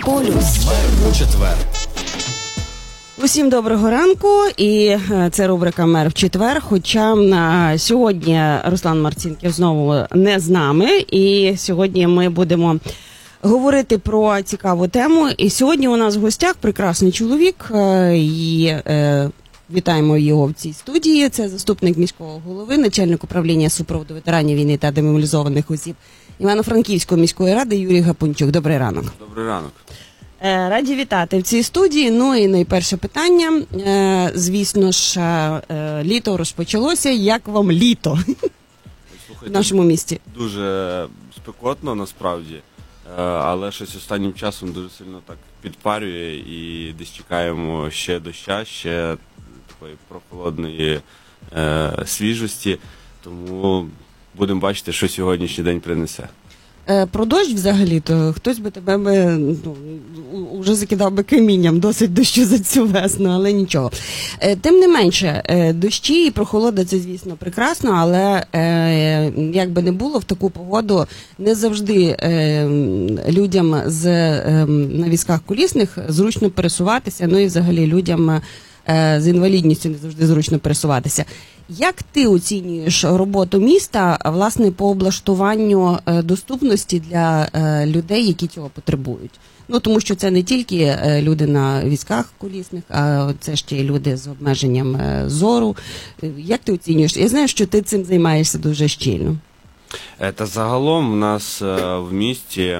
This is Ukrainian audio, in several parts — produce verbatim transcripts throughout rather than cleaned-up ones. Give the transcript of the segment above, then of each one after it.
Полюс. Мер у четвер. Усім доброго ранку, і це рубрика «Мер в четвер», хоча а, сьогодні Руслан Марцінків знову не з нами, і сьогодні ми будемо говорити про цікаву тему. І сьогодні у нас в гостях прекрасний чоловік, і е, вітаємо його в цій студії. Це заступник міського голови, начальник управління супроводу ветеранів війни та демобілізованих осіб Івано-Франківської міської ради Юрій Гапунчук. Добрий ранок. Добрий ранок. Раді вітати в цій студії. Ну і найперше питання. Звісно ж, літо розпочалося. Як вам літо Слухайте, в нашому місті? Дуже спекотно насправді, але щось останнім часом дуже сильно так підпарює і десь чекаємо ще доща, ще такої прохолодної е, свіжості. Тому будемо бачити, що сьогоднішній день принесе. Про дощ взагалі-то хтось би тебе би, ну, вже закидав би камінням, досить дощу за цю весну, але нічого. Тим не менше, дощі і прохолода – це, звісно, прекрасно, але як би не було, в таку погоду не завжди людям з, на візках колісних зручно пересуватися, ну і взагалі людям з інвалідністю не завжди зручно пересуватися. Як ти оцінюєш роботу міста, власне, по облаштуванню доступності для людей, які цього потребують? Ну, тому що це не тільки люди на візках колісних, а це ще й люди з обмеженням зору. Як ти оцінюєш? Я знаю, що ти цим займаєшся дуже щільно. Та загалом у нас в місті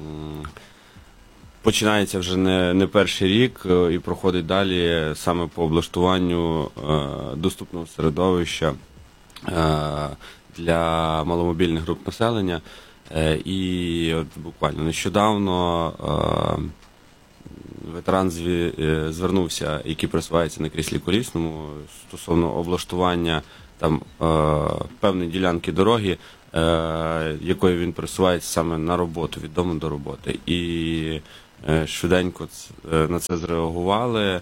починається вже не, не перший рік і проходить далі саме по облаштуванню е, доступного середовища е, для маломобільних груп населення. Е, і от буквально нещодавно е, ветеран зві, е, звернувся, який пересувається на кріслі колісному, стосовно облаштування там е, певної ділянки дороги, е, якою він пересувається саме на роботу, від дому до роботи. І швиденько на це зреагували,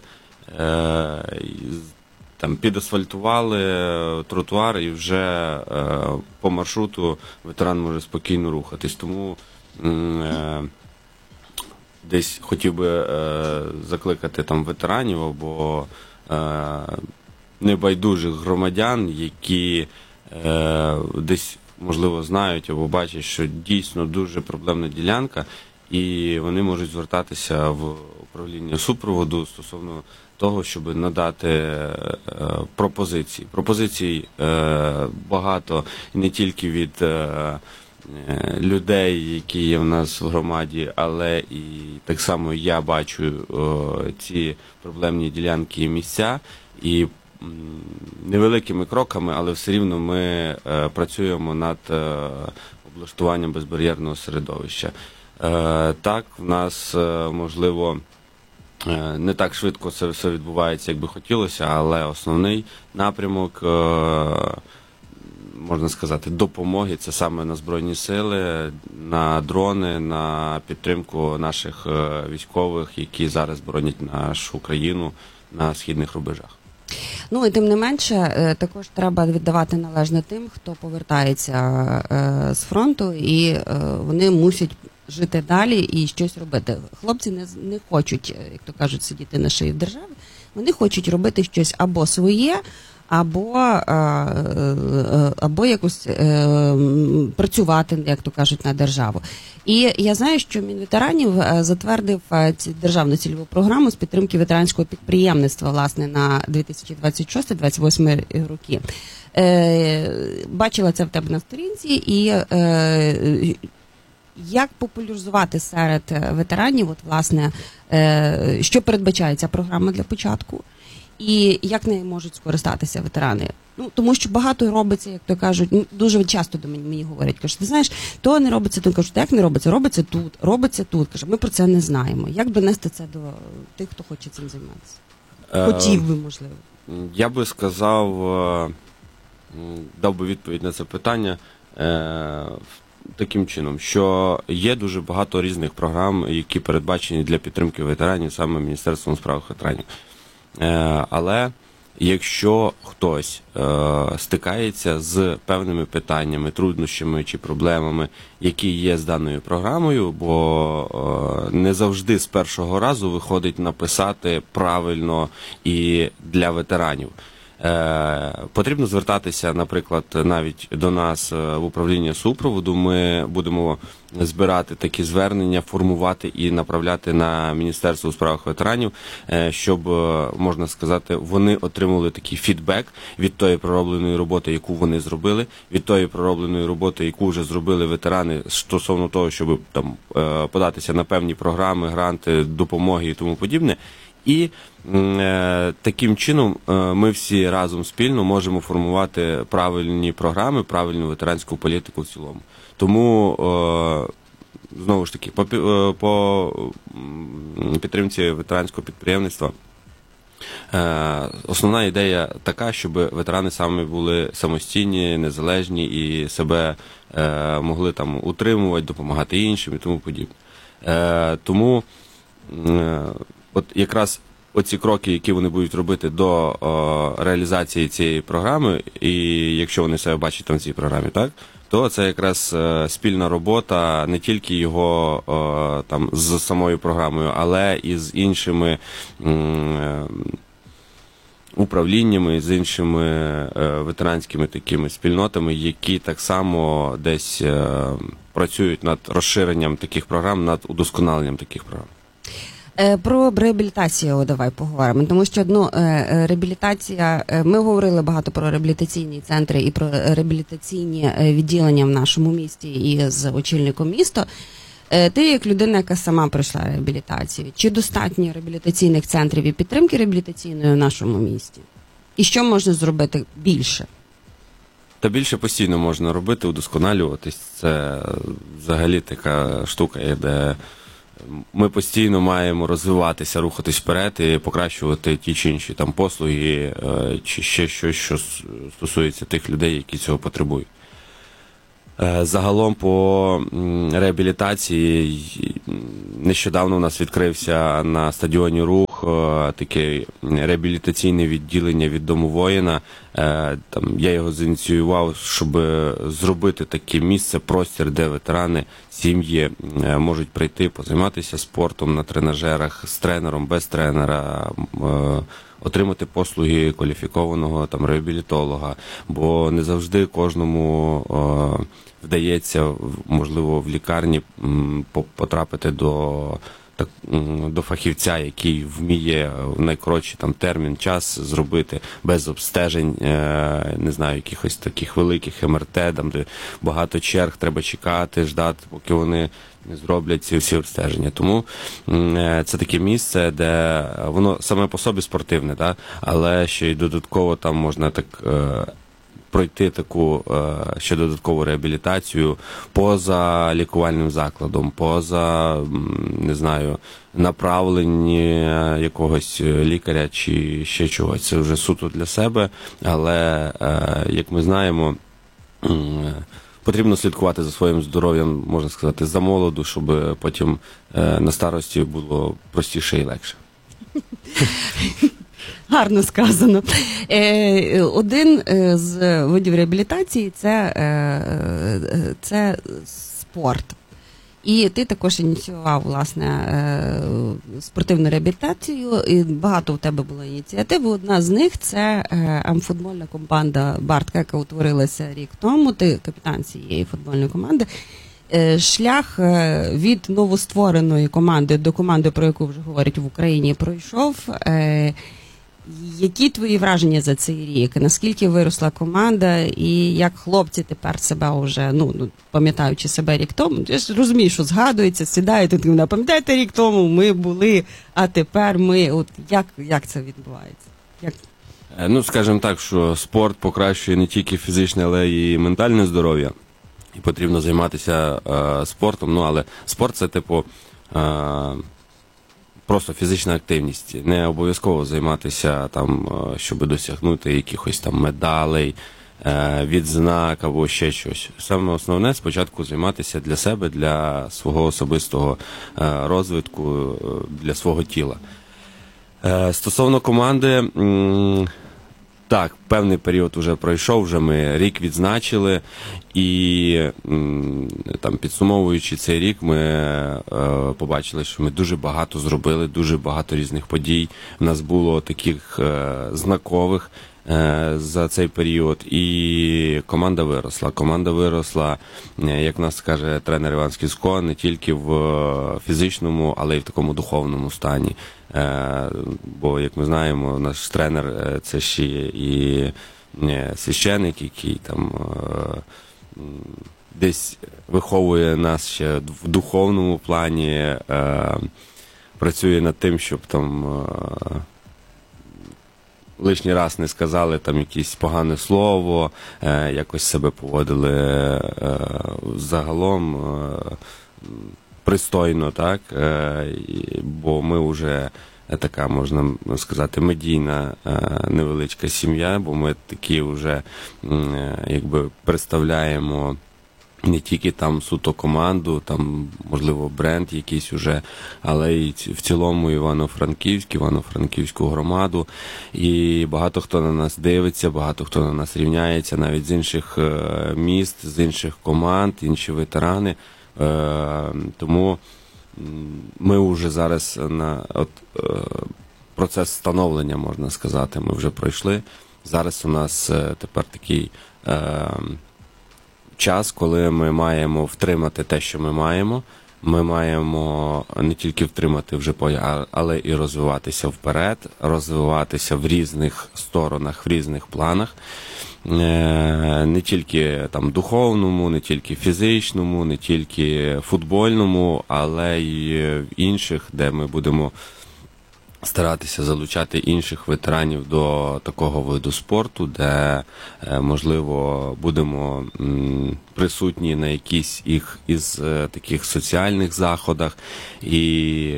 там підасфальтували тротуар і вже по маршруту ветеран може спокійно рухатись. Тому десь хотів би закликати там ветеранів або небайдужих громадян, які десь, можливо, знають або бачать, що дійсно дуже проблемна ділянка, і вони можуть звертатися в управління супроводу стосовно того, щоб надати е, пропозиції. Пропозицій е, багато не тільки від е, людей, які є в нас в громаді, але і так само я бачу е, ці проблемні ділянки і місця. І м, невеликими кроками, але все рівно ми е, працюємо над е, облаштуванням безбар'єрного середовища. Так, в нас, можливо, не так швидко це все відбувається, як би хотілося, але основний напрямок, можна сказати, допомоги – це саме на Збройні Сили, на дрони, на підтримку наших військових, які зараз боронять нашу країну на східних рубежах. Ну і тим не менше, також треба віддавати належне тим, хто повертається з фронту, і вони мусять жити далі і щось робити. Хлопці не, не хочуть, як то кажуть, сидіти на шиї в державі, вони хочуть робити щось або своє, або, або якось працювати, як то кажуть, на державу. І я знаю, що Мінветеранів затвердив державну цільову програму з підтримки ветеранського підприємництва, власне, на дві тисячі двадцять шостий - двадцять восьмий роки. Бачила це в тебе на сторінці, і як популяризувати серед ветеранів, от, власне, що передбачає ця програма для початку, і як нею можуть скористатися ветерани? Ну, тому що багато робиться, як то кажуть, ну, дуже часто до мені, мені говорять, кажуть, ти знаєш, то не робиться, то кажуть, як не робиться, робиться тут, робиться тут, кажуть, ми про це не знаємо. Як донести це до тих, хто хоче цим займатися? Хотів би, можливо. Я би сказав, дав би відповідь на це питання таким чином, що є дуже багато різних програм, які передбачені для підтримки ветеранів саме Міністерством у справах ветеранів. Але якщо хтось е, стикається з певними питаннями, труднощами чи проблемами, які є з даною програмою, бо е, не завжди з першого разу виходить написати правильно і для ветеранів. Е, потрібно звертатися, наприклад, навіть до нас в управління супроводу. Ми будемо збирати такі звернення, формувати і направляти на Міністерство у справах ветеранів, е, щоб, можна сказати, вони отримали такий фідбек від тої проробленої роботи, яку вони зробили, від тої проробленої роботи, яку вже зробили ветерани стосовно того, щоб там е, податися на певні програми, гранти, допомоги і тому подібне. І е, таким чином е, ми всі разом спільно можемо формувати правильні програми, правильну ветеранську політику в цілому. Тому, е, знову ж таки, по, е, по підтримці ветеранського підприємництва е, основна ідея така, щоб ветерани саме були самостійні, незалежні і себе е, могли там утримувати, допомагати іншим і тому подібне. Е, тому е, от якраз оці кроки, які вони будуть робити до о, реалізації цієї програми, і якщо вони себе бачать там в цій програмі, так, то це якраз е, спільна робота не тільки його о, там з самою програмою, але і з іншими м, управліннями, з іншими е, ветеранськими такими спільнотами, які так само десь е, працюють над розширенням таких програм, над удосконаленням таких програм. Про реабілітацію давай поговоримо, тому що ну, реабілітація, ми говорили багато про реабілітаційні центри і про реабілітаційні відділення в нашому місті і з очільником міста. Ти як людина, яка сама пройшла реабілітацію, чи достатньо реабілітаційних центрів і підтримки реабілітаційної в нашому місті? І що можна зробити більше? Та більше постійно можна робити, удосконалюватись. Це взагалі така штука, де ми постійно маємо розвиватися, рухатись вперед і покращувати ті чи інші там послуги, чи ще щось, що стосується тих людей, які цього потребують. Загалом по реабілітації нещодавно у нас відкрився на стадіоні «Рух» таке реабілітаційне відділення від Дому воїна. Там я його зініціював, щоб зробити таке місце, простір, де ветерани, сім'ї можуть прийти, позайматися спортом на тренажерах, з тренером, без тренера, отримати послуги кваліфікованого там реабілітолога, бо не завжди кожному о, вдається, можливо, в лікарні м, потрапити до, так, до фахівця, який вміє в найкоротший там термін, час зробити без обстежень, е, не знаю, якихось таких великих ем ер те, там, де багато черг, треба чекати, ждати, поки вони не зроблять ці всі обстеження. Тому е, це таке місце, де воно саме по собі спортивне, да? Але ще й додатково там можна так е, пройти таку е, ще додаткову реабілітацію поза лікувальним закладом, поза, не знаю, направлення якогось лікаря чи ще чогось. Це вже суто для себе, але, е, як ми знаємо, е, потрібно слідкувати за своїм здоров'ям, можна сказати, замолоду, щоб потім е, на старості було простіше і легше. Гарно сказано. Е, один з видів реабілітації – це, е, це спорт. І ти також ініціював, власне, спортивну реабілітацію, і багато у тебе було ініціатив. Одна з них – це футбольна команда «Бартка», яка утворилася рік тому. Ти капітан цієї футбольної команди. Шлях від новоствореної команди до команди, про яку вже говорять в Україні, пройшов. Які твої враження за цей рік? Наскільки виросла команда і як хлопці тепер себе вже, ну, пам'ятаючи себе рік тому, я ж розумію, що згадується, сідають, і ти пам'ятаєте, рік тому ми були, а тепер ми. От як, як це відбувається? Як? Ну, скажімо так, що спорт покращує не тільки фізичне, але й ментальне здоров'я. І потрібно займатися е, спортом, ну, але спорт – це, типу, е, просто фізична активність. Не обов'язково займатися там, щоб досягнути якихось там медалей, відзнак або ще щось. Саме основне спочатку займатися для себе, для свого особистого розвитку, для свого тіла. Стосовно команди, Так, певний період вже пройшов, вже ми рік відзначили, і там, підсумовуючи цей рік, ми е, побачили, що ми дуже багато зробили, дуже багато різних подій. У нас було таких е, знакових е, за цей період, і команда виросла. Команда виросла, е, як нас каже тренер Іван Скіцько, не тільки в фізичному, але й в такому духовному стані. Е, бо, як ми знаємо, наш тренер – це ще і священик, який там е, десь виховує нас ще в духовному плані, е, працює над тим, щоб там е, лишній раз не сказали там якесь погане слово, е, якось себе поводили е, загалом е, пристойно, так, е, бо ми вже така, можна сказати, медійна невеличка сім'я, бо ми такі вже якби представляємо не тільки там суто команду, там, можливо, бренд якийсь уже, але й в цілому Івано-Франківськ, Івано-Франківську громаду. І багато хто на нас дивиться, багато хто на нас рівняється, навіть з інших міст, з інших команд, інші ветерани. Тому ми вже зараз на от, е, процес становлення, можна сказати, ми вже пройшли. Зараз у нас е, тепер такий е, час, коли ми маємо втримати те, що ми маємо. Ми маємо не тільки втримати вже, але і розвиватися вперед, розвиватися в різних сторонах, в різних планах. Не тільки там духовному, не тільки фізичному, не тільки футбольному, але й в інших, де ми будемо старатися залучати інших ветеранів до такого виду спорту, де, можливо, будемо присутні на якісь їх із таких соціальних заходах і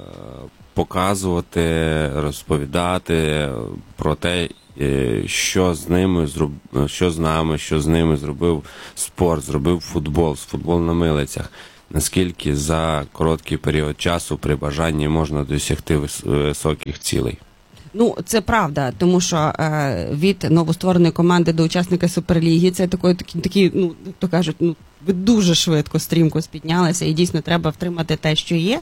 показувати, розповідати про те, що з ними що з нами, що з ними зробив спорт, зробив футбол, футбол на милицях. Наскільки за короткий період часу при бажанні можна досягти високих цілей. Ну, це правда, тому що е, від новоствореної команди до учасника Суперліги це такий, такий, такий, ну, то кажуть, ну, ви дуже швидко, стрімко спіднялися, і дійсно треба втримати те, що є.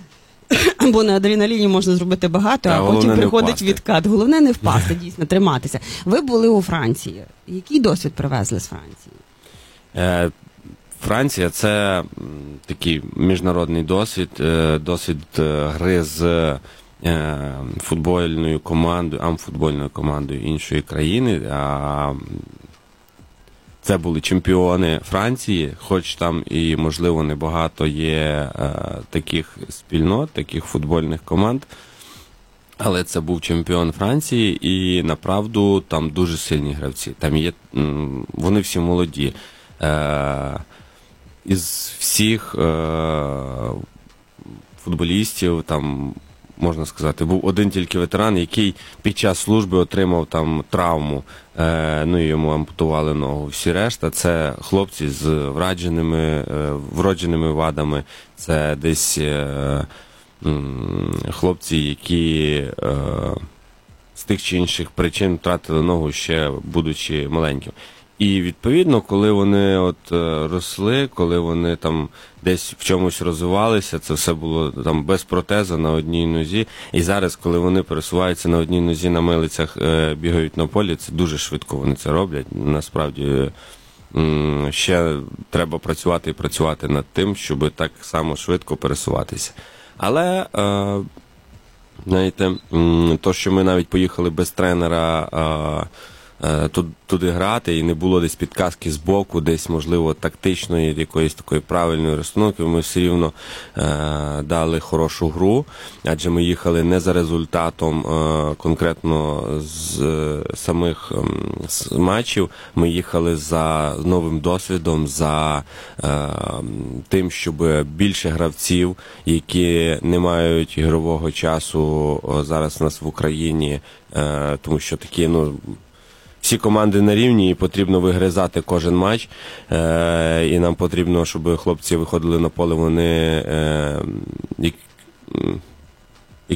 Бо на адреналіні можна зробити багато, Та, а потім приходить відкат. Головне не впасти, дійсно, триматися. Ви були у Франції. Який досвід привезли з Франції? Е, Франція – це такий міжнародний досвід, е, досвід гри з е, футбольною командою, амфутбольною командою іншої країни. А це були чемпіони Франції, хоч там і, можливо, небагато є е, таких спільнот, таких футбольних команд, але це був чемпіон Франції, і, направду, там дуже сильні гравці. Там є, вони всі молоді. Е, із всіх е, футболістів, там, можна сказати, був один тільки ветеран, який під час служби отримав там травму, е, ну і йому ампутували ногу. Всі решта – це хлопці з вродженими, е, вродженими вадами, це десь е, м, хлопці, які е, з тих чи інших причин втратили ногу ще будучи маленьким. І, відповідно, коли вони от росли, коли вони там десь в чомусь розвивалися, це все було там без протеза на одній нозі. І зараз, коли вони пересуваються на одній нозі на милицях, бігають на полі, це дуже швидко вони це роблять. Насправді, ще треба працювати і працювати над тим, щоб так само швидко пересуватися. Але, знаєте, то, що ми навіть поїхали без тренера туди грати, і не було десь підказки з боку, десь, можливо, тактичної, якоїсь такої правильної розстановки, ми все рівно е, дали хорошу гру, адже ми їхали не за результатом е, конкретно з е, самих е, з матчів, ми їхали за новим досвідом, за е, тим, щоб більше гравців, які не мають ігрового часу зараз у нас в Україні, е, тому що такі, ну, всі команди на рівні, і потрібно вигризати кожен матч, е, і нам потрібно, щоб хлопці виходили на поле, вони е, як,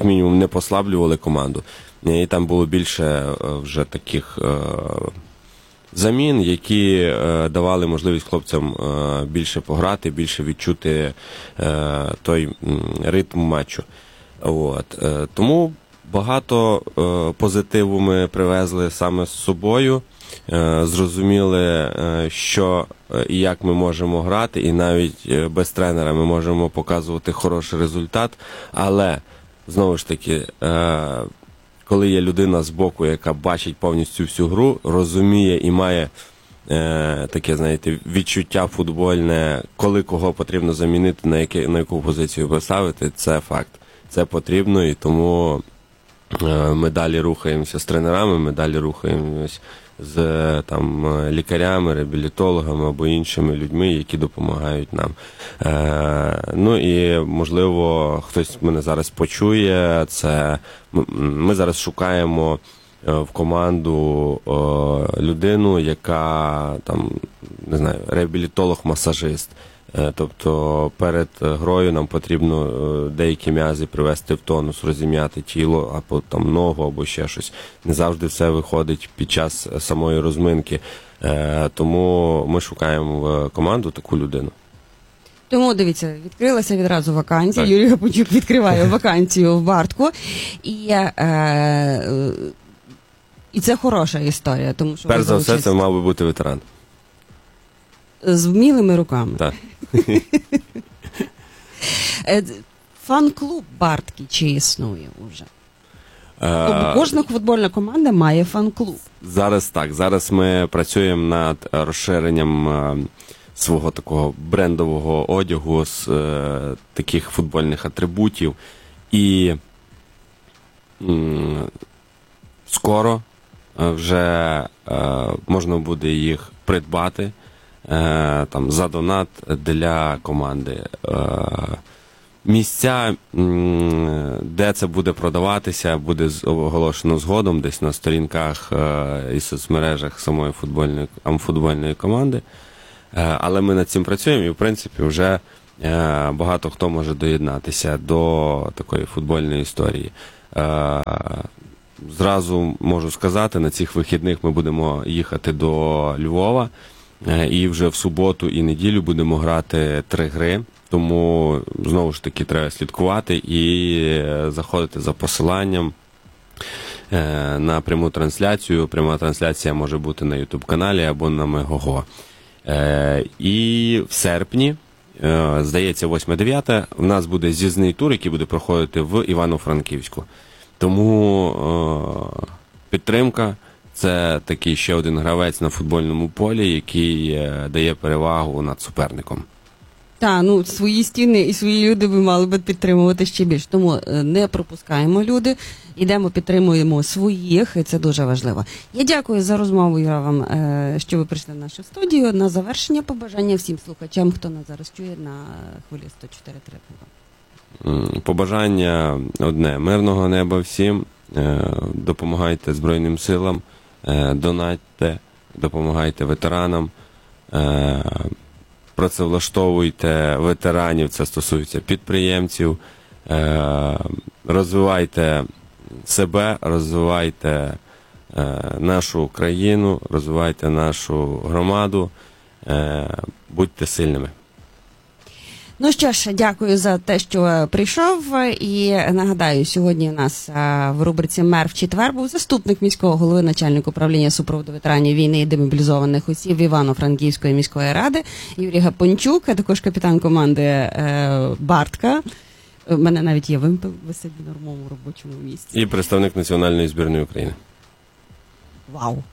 як мінімум не послаблювали команду. І там було більше вже таких замін, які е, давали можливість хлопцям е, більше пограти, більше відчути е, той м, ритм матчу. От. Е, тому багато е, позитиву ми привезли саме з собою, е, зрозуміли, е, що і як ми можемо грати, і навіть е, без тренера ми можемо показувати хороший результат, але, знову ж таки, е, коли є людина збоку, яка бачить повністю всю гру, розуміє і має е, таке, знаєте, відчуття футбольне, коли кого потрібно замінити, на, яке, на яку позицію поставити, це факт. Це потрібно, і тому е, ми далі рухаємося з тренерами, ми далі рухаємося з там, лікарями, реабілітологами або іншими людьми, які допомагають нам. Е, ну і, можливо, хтось мене зараз почує, це ми зараз шукаємо в команду е, людину, яка там, не знаю, реабілітолог-масажист. Е, тобто перед грою нам потрібно е, деякі м'язи привести в тонус, розім'яти тіло, або там ногу, або ще щось. Не завжди все виходить під час самої розминки. Е, тому ми шукаємо в команду таку людину. Тому, дивіться, відкрилася відразу вакансія. Так. Юрій Гапончук відкриває вакансію в Бартку. І, е, і це хороша історія. Тому що перш за все, це мав би бути ветеран. З вмілими руками. Так. Фан-клуб Бартки чи існує вже? Е, Тобто кожна футбольна команда має фан-клуб. Зараз так. Зараз ми працюємо над розширенням е, свого такого брендового одягу з е, таких футбольних атрибутів. І м, скоро е, вже е, можна буде їх придбати е, там, за донат для команди. Е, місця, м, де це буде продаватися, буде оголошено згодом десь на сторінках е, і соцмережах самої футбольної, футбольної команди. Але ми над цим працюємо і, в принципі, вже багато хто може доєднатися до такої футбольної історії. Зразу можу сказати, на цих вихідних ми будемо їхати до Львова і вже в суботу і неділю будемо грати три гри. Тому, знову ж таки, треба слідкувати і заходити за посиланням на пряму трансляцію. Пряма трансляція може бути на ютуб-каналі або на Мегого. Е, і в серпні, е, здається, восьме-дев'яте, в нас буде з'їзний тур, який буде проходити в Івано-Франківську. Тому е, підтримка – це такий ще один гравець на футбольному полі, який е, дає перевагу над суперником. Так, ну свої стіни і свої люди ви мали би підтримувати ще більше. Тому не пропускаємо люди, йдемо, підтримуємо своїх, і це дуже важливо. Я дякую за розмову, Юра, вам, що ви прийшли в нашу студію. На завершення побажання всім слухачам, хто нас зараз чує на хвилі сто чотири три. Побажання одне. Мирного неба всім. Допомагайте Збройним силам, донатьте, допомагайте ветеранам. Працевлаштовуйте ветеранів, це стосується підприємців, розвивайте себе, розвивайте нашу країну, розвивайте нашу громаду, будьте сильними. Ну що ж, дякую за те, що прийшов. І нагадаю, сьогодні у нас в рубриці «Мер в четвер» був заступник міського голови, начальник управління супроводу ветеранів війни і демобілізованих осіб Івано-Франківської міської ради Юрій Гапончук, а також капітан команди Бартка. У мене навіть є вимпел, висить в нормовому робочому місці. І представник національної збірної України. Вау!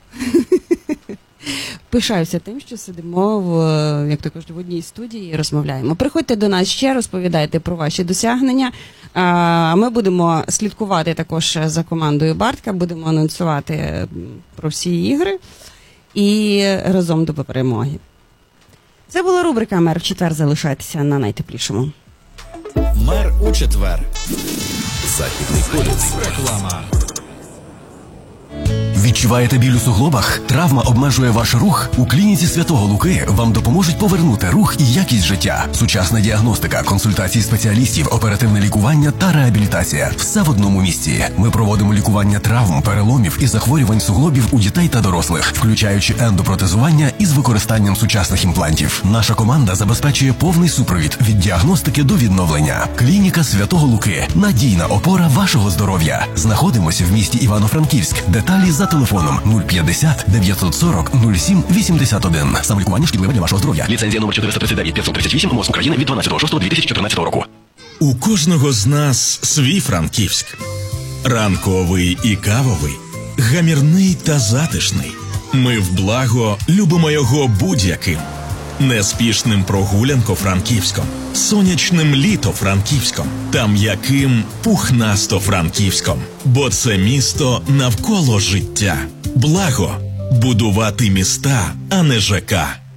Пишаюся тим, що сидимо в, як то кажуть, в одній студії і розмовляємо. Приходьте до нас ще, розповідайте про ваші досягнення. А ми будемо слідкувати також за командою Бартка, будемо анонсувати про всі ігри і разом до перемоги. Це була рубрика «Мер в четвер». Залишайтеся на найтеплішому. Мер у четвер. Західний полюс. Реклама. Відчуваєте біль у суглобах? Травма обмежує ваш рух? У клініці Святого Луки вам допоможуть повернути рух і якість життя. Сучасна діагностика, консультації спеціалістів, оперативне лікування та реабілітація. Все в одному місці. Ми проводимо лікування травм, переломів і захворювань суглобів у дітей та дорослих, включаючи ендопротезування із використанням сучасних імплантів. Наша команда забезпечує повний супровід від діагностики до відновлення. Клініка Святого Луки. Надійна опора вашого здоров'я. Знаходимося в місті Івано-Франківськ. Деталі за телефоном нуль п'ятдесят дев'ятсот сорок нуль сім вісімдесят один. Самолікування шкідливе для вашого здоров'я. Ліцензія номер чотириста тридцять дев'ять п'ятсот тридцять вісім МОЗ України від дванадцятого шостого дві тисячі чотирнадцятого року. У кожного з нас свій Франківськ. Ранковий і кавовий, гамірний та затишний. Ми в благо любимо його будь-яким. Неспішним прогулянко-франківськом, сонячним літо-франківськом та м'яким пухнасто-франківськом. Бо це місто навколо життя. Благо – будувати міста, а не ЖК.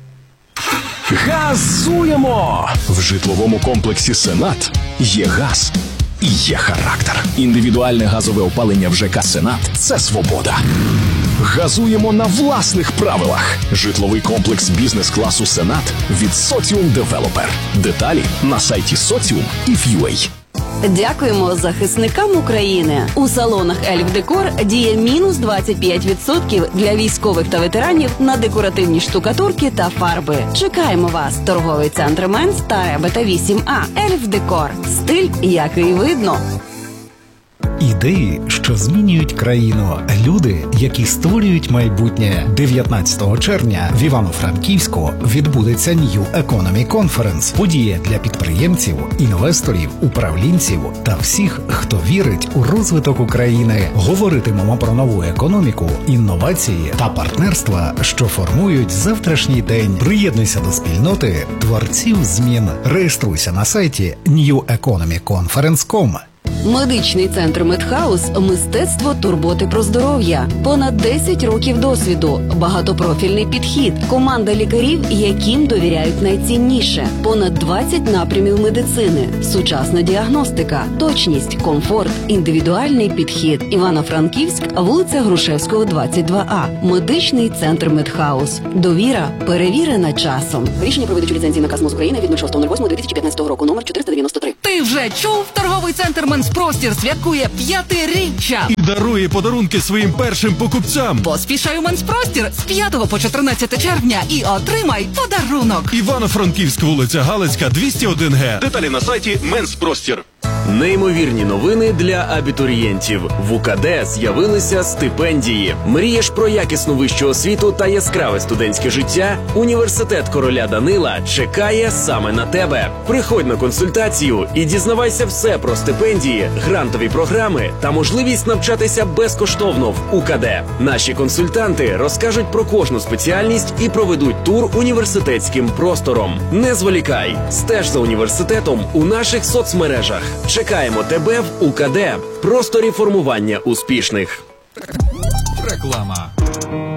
Газуємо! В житловому комплексі «Сенат» є газ і є характер. Індивідуальне газове опалення в ЖК «Сенат» – це свобода. Газуємо на власних правилах. Житловий комплекс бізнес-класу «Сенат» від Соціум Девелопер. Деталі на сайті соціум точка ef точка ua. Дякуємо захисникам України. У салонах Ельф Декор діє мінус двадцять п'ять відсотків для військових та ветеранів на декоративні штукатурки та фарби. Чекаємо вас. Торговий центр Менс та Ребета вісім А. Ельф Декор. Стиль, який видно. Ідеї, що змінюють країну. Люди, які створюють майбутнє. дев'ятнадцятого червня в Івано-Франківську відбудеться New Economy Conference. Подія для підприємців, інвесторів, управлінців та всіх, хто вірить у розвиток України. Говоритимемо про нову економіку, інновації та партнерства, що формують завтрашній день. Приєднуйся до спільноти творців змін. Реєструйся на сайті нью економі конференс крапка ком. Медичний центр Медхаус – мистецтво турботи про здоров'я. Понад десять років досвіду, багатопрофільний підхід, команда лікарів, яким довіряють найцінніше. Понад двадцять напрямів медицини, сучасна діагностика, точність, комфорт, індивідуальний підхід. Івано-Франківськ, вулиця Грушевського, двадцять два А. Медичний центр Медхаус. Довіра перевірена часом. Рішення про видачу ліцензії наказ МОЗ України від шостого восьмого дві тисячі п'ятнадцятого року, номер чотириста дев'яносто три. Ти вже чув? Торговий центр Менспростір святкує п'ятиріччя. І дарує подарунки своїм першим покупцям. Поспішай у Менспростір з п'ятого по чотирнадцяте червня і отримай подарунок. Івано-Франківськ, вулиця Галицька, двісті один Г. Деталі на сайті Менспростір. Неймовірні новини для абітурієнтів. В УКД з'явилися стипендії. Мрієш про якісну вищу освіту та яскраве студентське життя? Університет короля Данила чекає саме на тебе. Приходь на консультацію і дізнавайся все про стипендії, грантові програми та можливість навчатися безкоштовно в УКД. Наші консультанти розкажуть про кожну спеціальність і проведуть тур університетським простором. Не зволікай, стеж за університетом у наших соцмережах. Чекаємо тебе в УКД. Просторі формування успішних. Реклама.